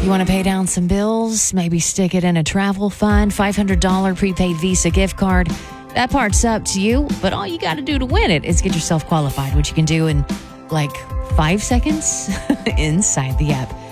You want to pay down some bills, maybe stick it in a travel fund, $500 prepaid Visa gift card. That part's up to you, but all you got to do to win it is get yourself qualified, which you can do in like 5 seconds inside the app.